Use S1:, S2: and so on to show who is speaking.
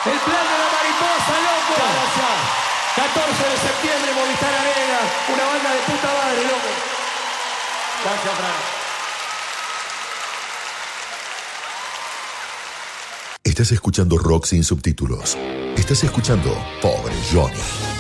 S1: El plan de la mariposa, loco.
S2: Gracias.
S1: 14 de septiembre, Movistar Arena. Una banda de puta madre, loco.
S2: Gracias, Fran.
S3: Estás escuchando rock sin subtítulos. Estás escuchando Pobre Johnny.